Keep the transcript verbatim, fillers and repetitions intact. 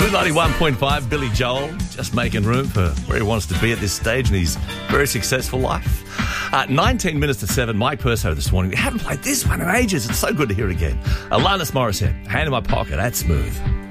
ninety-one point five, Billy Joel, just making room for where he wants to be at this stage in his very successful life. Uh, nineteen minutes to seven, Mike Perso this morning. We haven't played this one in ages. It's so good to hear it again. Alanis Morissette, Hand in My Pocket, that's smooth.